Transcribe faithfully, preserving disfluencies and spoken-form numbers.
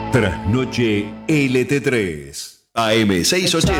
Trasnoche L T tres. A M seiscientos ochenta.